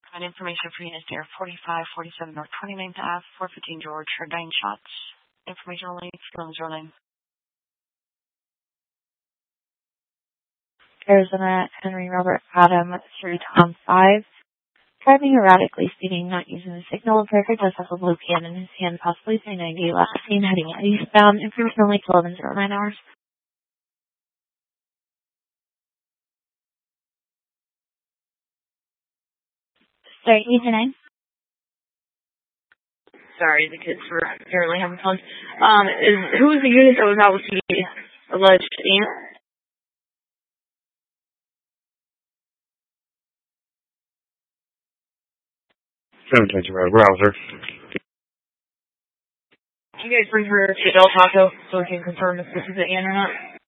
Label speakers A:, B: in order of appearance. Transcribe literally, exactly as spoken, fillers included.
A: Common information for units there, forty-five forty-seven North twenty-ninth Avenue, four fifteen George, for nine shots. Information only, films rolling.
B: Arizona Henry Robert Adam through Tom five. Driving erratically, speeding, not using the signal. Driver does have a blue can in his hand, possibly three ninety. Last seen heading eastbound. Information only till eleven oh nine hours. Sorry, eight to nine.
A: Sorry, the kids were apparently having fun. Um, is, who was the unit that was out with the alleged aunt?
C: seven twenty Road, browser.
A: You guys bring her to Del Taco so we can confirm if this is the aunt or not?